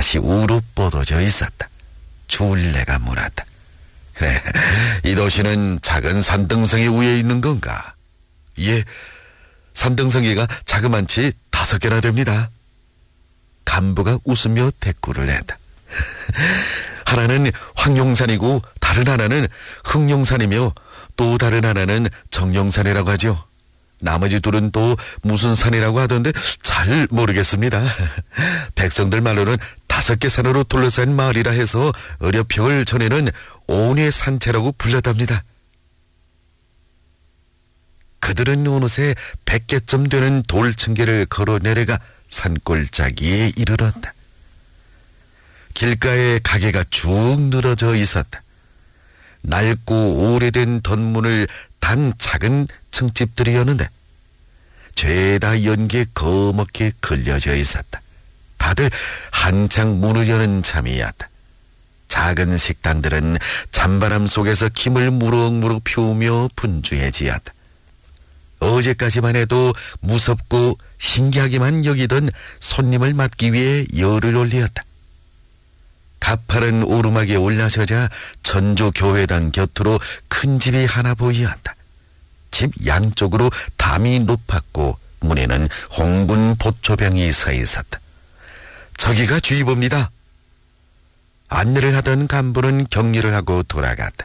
다시 우로 뻗어져 있었다. 주울레가 물었다. 그래, 이 도시는 작은 산등성이 위에 있는 건가? 예, 산등성이가 자그만치 5개나 됩니다. 간부가 웃으며 대꾸를 했다. 하나는 황룡산이고 다른 하나는 흑룡산이며 또 다른 하나는 정룡산이라고 하죠. 나머지 둘은 또 무슨 산이라고 하던데 잘 모르겠습니다. 백성들 말로는 5개 산으로 둘러싼 마을이라 해서 어려평을 전에는 온의 산채라고 불렸답니다. 그들은 어느새 100개쯤 되는 돌층계를 걸어 내려가 산골짜기에 이르렀다. 길가에 가게가 쭉 늘어져 있었다. 낡고 오래된 덧문을 단 작은 층집들이었는데 죄다 연기에 거먹게 걸려져 있었다. 다들 한창 문을 여는 참이었다. 작은 식당들은 찬바람 속에서 김을 무럭무럭 피우며 분주해지었다. 어제까지만 해도 무섭고 신기하기만 여기던 손님을 맞기 위해 열을 올리었다. 가파른 오르막에 올라서자 천조교회당 곁으로 큰 집이 하나 보이었다. 집 양쪽으로 담이 높았고 문에는 홍군 보초병이 서 있었다. 저기가 주의보입니다. 안내를 하던 간부는 격려를 하고 돌아갔다.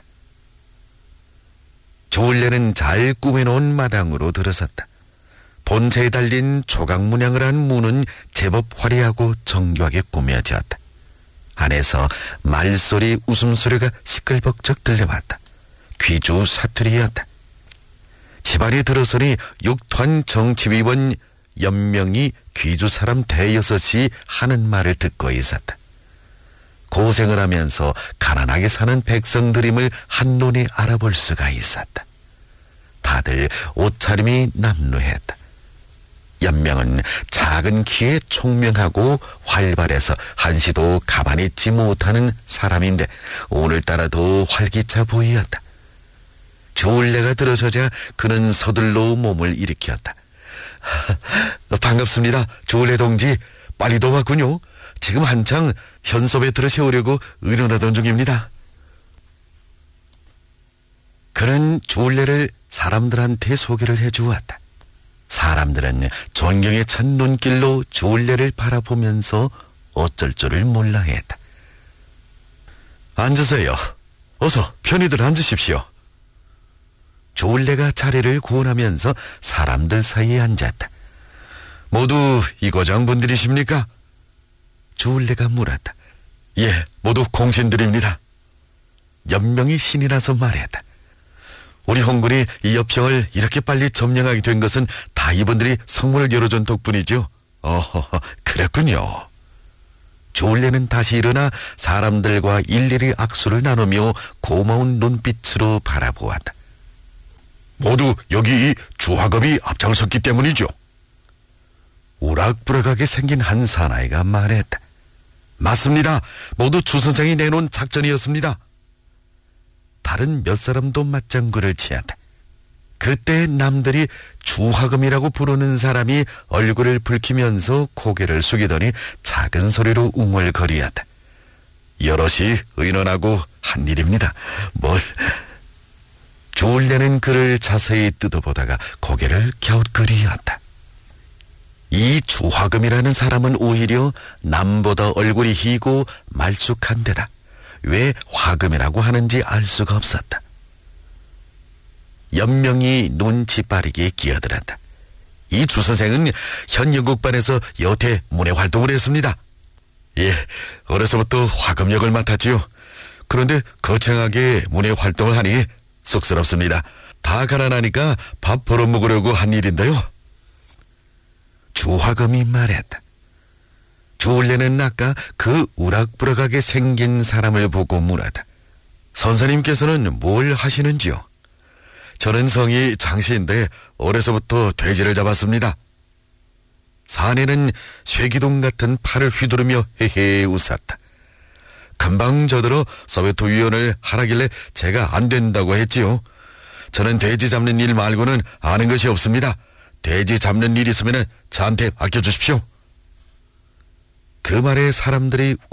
주울레는 잘 꾸며놓은 마당으로 들어섰다. 본체에 달린 조각문양을 한 문은 제법 화려하고 정교하게 꾸며졌다. 안에서 말소리, 웃음소리가 시끌벅적 들려왔다. 귀주 사투리였다. 집안에 들어서니 육团정치위원 연명이 귀주 사람 대여섯이 하는 말을 듣고 있었다. 고생을 하면서 가난하게 사는 백성들임을 한눈에 알아볼 수가 있었다. 다들 옷차림이 남루했다. 연명은 작은 키에 총명하고 활발해서 한시도 가만히 있지 못하는 사람인데 오늘따라 더 활기차 보이었다. 주울레가 들어서자 그는 서둘러 몸을 일으켰다. 반갑습니다. 주울레 동지. 빨리도 왔군요. 지금 한창 현sob에 들어 세우려고 의논하던 중입니다. 그는 주울레를 사람들한테 소개를 해주었다. 사람들은 존경에 찬 눈길로 주울레를 바라보면서 어쩔 줄을 몰라 했다. 앉으세요. 어서 편히들 앉으십시오. 주울레가 자리를 구원하면서 사람들 사이에 앉았다. 모두 이 고장 분들이십니까? 주울레가 물었다. 예, 모두 공신들입니다. 연명이 신이 나서 말했다. 우리 홍군이 이 여평을 이렇게 빨리 점령하게 된 것은 다 이분들이 성문을 열어준 덕분이죠. 그랬군요. 주울레는 다시 일어나 사람들과 일일이 악수를 나누며 고마운 눈빛으로 바라보았다. 모두 여기 이 주화검이 앞장섰기 때문이죠. 우락부락하게 생긴 한 사나이가 말했다. 맞습니다. 모두 주선생이 내놓은 작전이었습니다. 다른 몇 사람도 맞장구를 치었다. 그때 남들이 주화금이라고 부르는 사람이 얼굴을 붉히면서 고개를 숙이더니 작은 소리로 웅얼거리었다. 여럿이 의논하고 한 일입니다. 주울레는 그를 자세히 뜯어보다가 고개를 갸웃거리었다. 이 주화금이라는 사람은 오히려 남보다 얼굴이 희고 말쑥한 데다 왜 화금이라고 하는지 알 수가 없었다. 연명이 눈치 빠르게 끼어들었다. 이 주선생은 현 연극반에서 여태 문예 활동을 했습니다. 예, 어려서부터 화금역을 맡았지요. 그런데 거창하게 문예 활동을 하니 쑥스럽습니다. 다 가난하니까 밥 벌어먹으려고 한 일인데요. 주화금이 말했다. 주울레는 아까 그 우락부락하게 생긴 사람을 보고 물었다. 선생님께서는 뭘 하시는지요? 저는 성이 장씨인데 어려서부터 돼지를 잡았습니다. 사내는 쇠기둥 같은 팔을 휘두르며 헤헤 웃었다. 금방 저더러 소베토 위원을 하라길래 제가 안 된다고 했지요. 저는 돼지 잡는 일 말고는 아는 것이 없습니다. 돼지 잡는 일 있으면 저한테 맡겨주십시오. 그 말에 사람들이